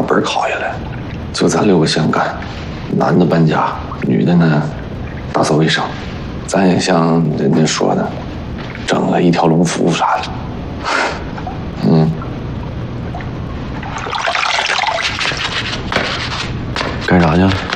本考下来，就咱6个县干，男的搬家，女的呢打扫卫生。咱也像人家说的，整个一条龙服务啥的。 干啥去？